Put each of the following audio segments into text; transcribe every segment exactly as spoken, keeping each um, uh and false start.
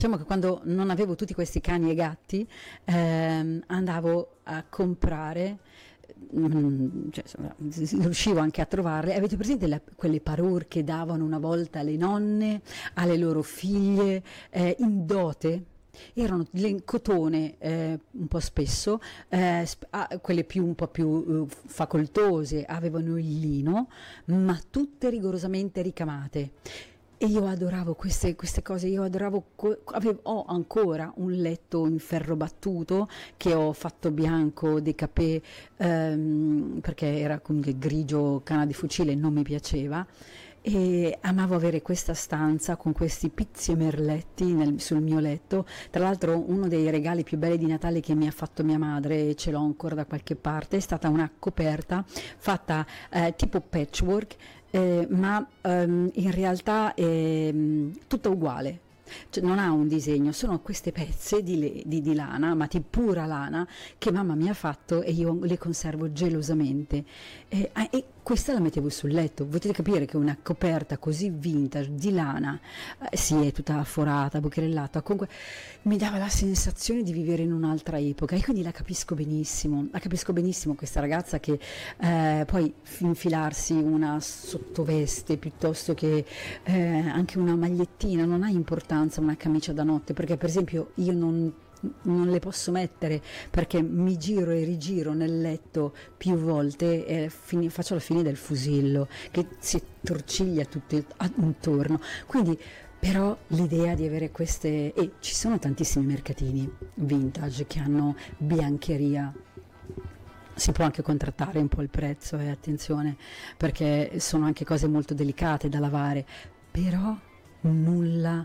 Diciamo che quando non avevo tutti questi cani e gatti, ehm, andavo a comprare, mm, cioè, insomma, riuscivo anche a trovarle. Avete presente la- quelle parure che davano una volta le nonne alle loro figlie eh, in dote? Erano le in cotone, eh, un po' spesso, eh, sp- ah, quelle più, un po' più eh, facoltose avevano il lino, ma tutte rigorosamente ricamate. E io adoravo queste, queste cose, io adoravo, que- avevo- ho ancora un letto in ferro battuto che ho fatto bianco, decapé, ehm, perché era comunque grigio canna di fucile, non mi piaceva. E amavo avere questa stanza con questi pizzi e merletti nel- sul mio letto. Tra l'altro uno dei regali più belli di Natale che mi ha fatto mia madre, e ce l'ho ancora da qualche parte, è stata una coperta fatta eh, tipo patchwork, eh, ma ehm, in realtà è mm, tutta uguale. Cioè, non ha un disegno, sono queste pezze di, le- di- di lana, ma di pura lana, che mamma mi ha fatto e io le conservo gelosamente. E, ah, e questa la mettevo sul letto. Potete capire che una coperta così vintage di lana, eh, sì, è tutta forata, bucherellata, comunque mi dava la sensazione di vivere in un'altra epoca, e quindi la capisco benissimo. La capisco benissimo questa ragazza che eh, poi f- infilarsi una sottoveste piuttosto che eh, anche una magliettina, non ha importanza una camicia da notte, perché per esempio io non, non le posso mettere, perché mi giro e rigiro nel letto più volte e fini- faccio la fine del fusillo che si torciglia tutto a- intorno. Quindi però l'idea di avere queste, e ci sono tantissimi mercatini vintage che hanno biancheria. Si può anche contrattare un po' il prezzo, e attenzione, perché sono anche cose molto delicate da lavare, però nulla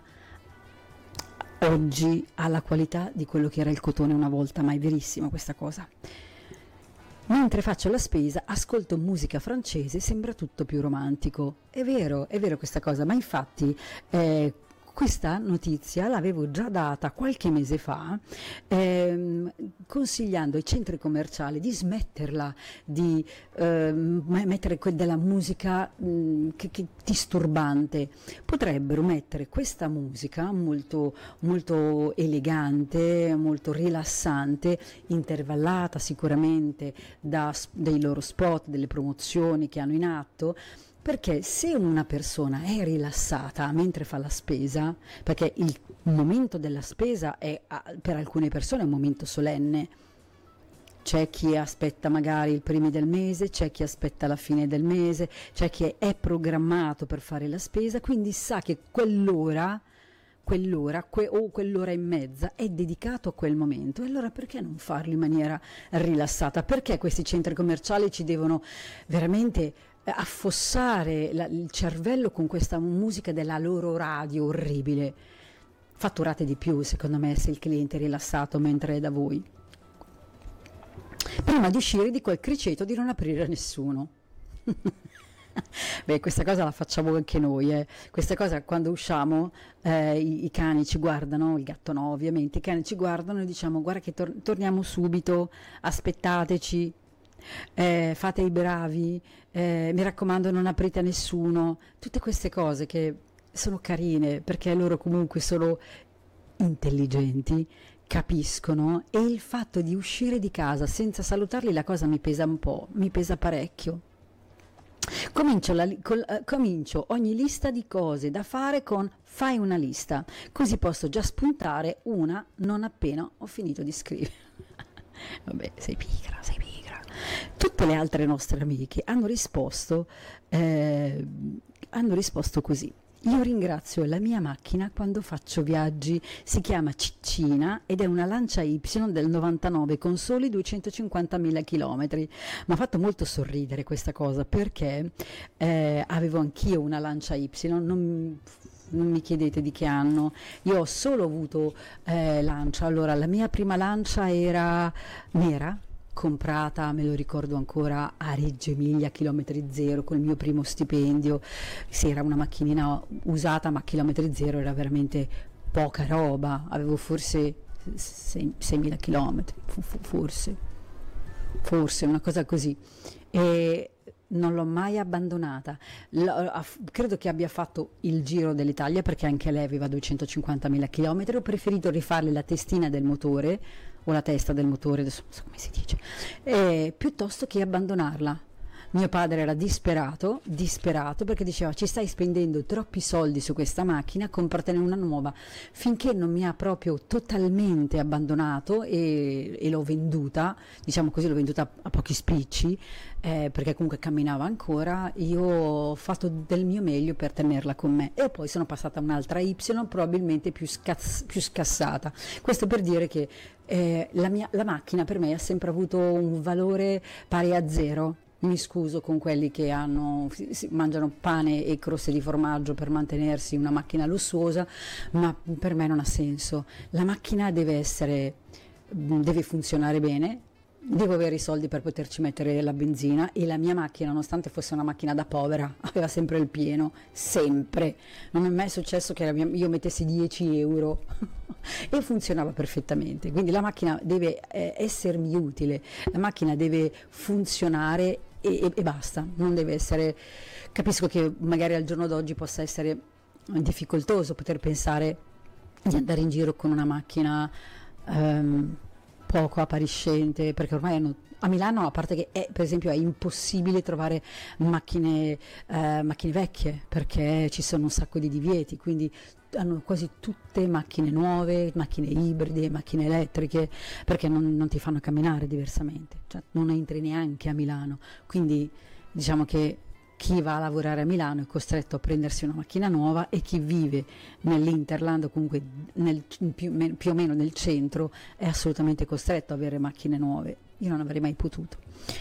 oggi ha la qualità di quello che era il cotone una volta, ma è verissima questa cosa. Mentre faccio la spesa, ascolto musica francese, sembra tutto più romantico. È vero, è vero questa cosa, ma infatti eh, questa notizia l'avevo già data qualche mese fa, ehm, consigliando ai centri commerciali di smetterla di ehm, me- mettere que- della musica mh, che, che disturbante. Potrebbero mettere questa musica molto, molto elegante, molto rilassante, intervallata sicuramente da, s- dei loro spot, delle promozioni che hanno in atto, perché se una persona è rilassata mentre fa la spesa, perché il momento della spesa è ah, per alcune persone un momento solenne. C'è chi aspetta magari il primi del mese, c'è chi aspetta la fine del mese, c'è chi è programmato per fare la spesa, quindi sa che quell'ora, quell'ora que- o quell'ora e mezza è dedicato a quel momento. E allora perché non farlo in maniera rilassata? Perché questi centri commerciali ci devono veramente eh, affossare la- il cervello con questa musica della loro radio orribile? Fatturate di più, secondo me, se il cliente è rilassato mentre è da voi. Prima di uscire dico al criceto di non aprire a nessuno. Beh, questa cosa la facciamo anche noi, eh. Questa cosa quando usciamo, eh, i, i cani ci guardano, il gatto no ovviamente, i cani ci guardano e diciamo guarda che tor- torniamo subito, aspettateci, eh, fate i bravi, eh, mi raccomando non aprite a nessuno, tutte queste cose che sono carine perché loro comunque sono intelligenti, capiscono, e il fatto di uscire di casa senza salutarli la cosa mi pesa un po', mi pesa parecchio. Comincio, la li- col- eh, comincio ogni lista di cose da fare con fai una lista, così posso già spuntare una non appena ho finito di scrivere. Vabbè, sei pigra, sei pigra. Tutte le altre nostre amiche hanno risposto, eh, hanno risposto così. Io ringrazio la mia macchina quando faccio viaggi, si chiama Ciccina ed è una Lancia Y del novantanove con soli duecentocinquantamila chilometri. Mi ha fatto molto sorridere questa cosa perché eh, avevo anch'io una Lancia Y, non, non mi chiedete di che anno, io ho solo avuto eh, Lancia. Allora, la mia prima Lancia era nera, comprata, me lo ricordo ancora, a Reggio Emilia, chilometri zero, con il mio primo stipendio. Sì, era una macchinina usata, ma chilometri zero era veramente poca roba, avevo forse seimila chilometri, forse, forse una cosa così. E non l'ho mai abbandonata. L- ha- credo che abbia fatto il giro dell'Italia perché anche lei aveva duecentocinquantamila chilometri. Ho preferito rifarle la testina del motore o la testa del motore, adesso non so come si dice, eh, piuttosto che abbandonarla. Mio padre era disperato, disperato perché diceva ci stai spendendo troppi soldi su questa macchina, compratene una nuova, finché non mi ha proprio totalmente abbandonato e, e l'ho venduta, diciamo così, l'ho venduta a, a pochi spicci, eh, perché comunque camminava ancora, io ho fatto del mio meglio per tenerla con me e poi sono passata a un'altra Y, probabilmente più, scazz- più scassata. Questo per dire che eh, la, mia, la macchina per me ha sempre avuto un valore pari a zero. Mi scuso con quelli che hanno, si, mangiano pane e croste di formaggio per mantenersi una macchina lussuosa, ma per me non ha senso. La macchina deve essere, deve funzionare bene, devo avere i soldi per poterci mettere la benzina e la mia macchina, nonostante fosse una macchina da povera, aveva sempre il pieno, sempre. Non è mai successo che la mia, io mettessi dieci euro e funzionava perfettamente. Quindi la macchina deve eh, essermi utile, la macchina deve funzionare e, e, e basta, non deve essere. Capisco che magari al giorno d'oggi possa essere difficoltoso poter pensare di andare in giro con una macchina ehm, poco appariscente, perché ormai hanno, a Milano, a parte che è, per esempio è impossibile trovare macchine, eh, macchine vecchie perché ci sono un sacco di divieti, quindi hanno quasi tutte macchine nuove, macchine ibride, macchine elettriche, perché non, non ti fanno camminare diversamente, cioè non entri neanche a Milano, quindi diciamo che chi va a lavorare a Milano è costretto a prendersi una macchina nuova e chi vive nell'Interland o comunque nel, più, più o meno nel centro è assolutamente costretto ad avere macchine nuove. Io non avrei mai potuto.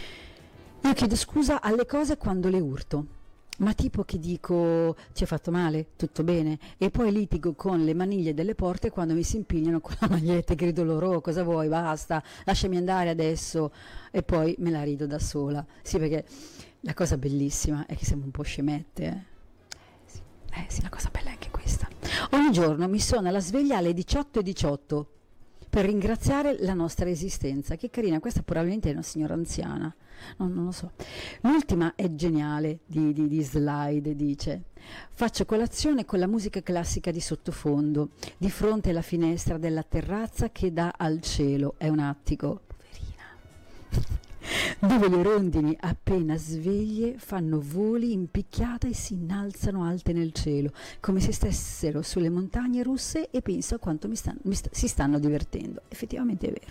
Io chiedo scusa alle cose quando le urto, ma tipo che dico ci hai fatto male, tutto bene, e poi litigo con le maniglie delle porte quando mi si impigliano con la maglietta e grido loro "Oh, cosa vuoi, basta, lasciami andare adesso", e poi me la rido da sola. Sì, perché la cosa bellissima è che siamo un po' scemette, eh? Eh sì, eh sì, la cosa bella è anche questa. Ogni giorno mi suona la sveglia alle diciotto e diciotto per ringraziare la nostra esistenza. Che carina, questa probabilmente è una signora anziana, non, non lo so. L'ultima è geniale, di, di, di slide, dice: faccio colazione con la musica classica di sottofondo, di fronte alla finestra della terrazza che dà al cielo, è un attico, poverina, dove le rondini appena sveglie fanno voli in picchiata e si innalzano alte nel cielo, come se stessero sulle montagne russe, e penso a quanto mi stanno, mi sta, si stanno divertendo. Effettivamente è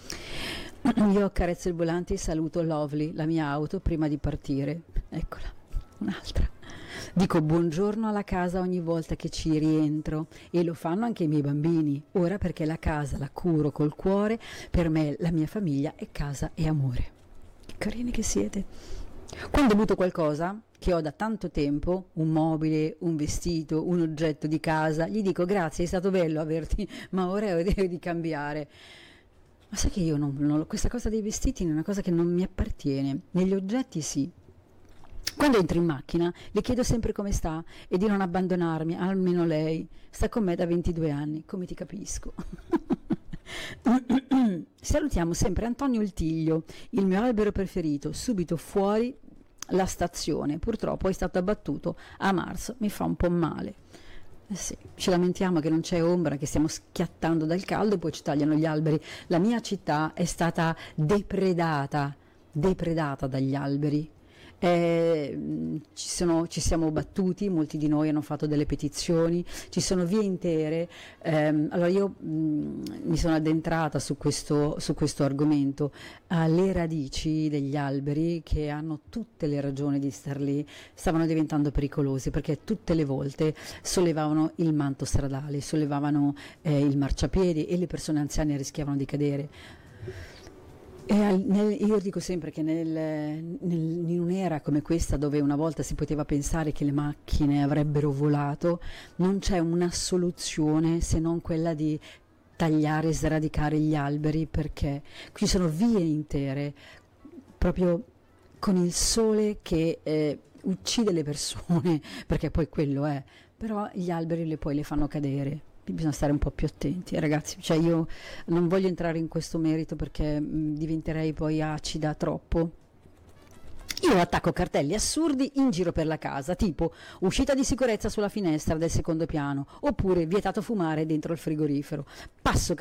vero. Io accarezzo il volante e saluto Lovely, la mia auto, prima di partire. Eccola, un'altra. Dico buongiorno alla casa ogni volta che ci rientro, e lo fanno anche i miei bambini, ora, perché la casa la curo col cuore. Per me la mia famiglia è casa e amore. Che carini che siete. Quando butto qualcosa che ho da tanto tempo, un mobile, un vestito, un oggetto di casa, gli dico grazie, è stato bello averti, ma ora devo di cambiare. Ma sai che io non, non, questa cosa dei vestiti è una cosa che non mi appartiene, negli oggetti sì. Quando entro in macchina le chiedo sempre come sta e di non abbandonarmi, almeno lei sta con me da ventidue anni, come ti capisco. Salutiamo sempre Antonio il Tiglio, il mio albero preferito, subito fuori la stazione, purtroppo è stato abbattuto a marzo, mi fa un po' male. Eh sì, ci lamentiamo che non c'è ombra, che stiamo schiattando dal caldo, poi ci tagliano gli alberi. La mia città è stata depredata, depredata dagli alberi. Eh, ci, sono, ci siamo battuti, molti di noi hanno fatto delle petizioni, ci sono vie intere. ehm, allora io mh, mi sono addentrata su questo, su questo argomento. Alle radici degli alberi, che hanno tutte le ragioni di star lì, stavano diventando pericolosi, perché tutte le volte sollevavano il manto stradale, sollevavano eh, il marciapiedi, e le persone anziane rischiavano di cadere. E al, nel, io dico sempre che nel, nel, in un'era come questa, dove una volta si poteva pensare che le macchine avrebbero volato, non c'è una soluzione se non quella di tagliare e sradicare gli alberi, perché qui sono vie intere, proprio con il sole che eh, uccide le persone, perché poi quello è, però gli alberi le, poi le fanno cadere. Bisogna stare un po' più attenti, eh, ragazzi, cioè io non voglio entrare in questo merito perché mh, diventerei poi acida troppo. Io attacco cartelli assurdi in giro per la casa, tipo uscita di sicurezza sulla finestra del secondo piano, oppure vietato fumare dentro il frigorifero. Passo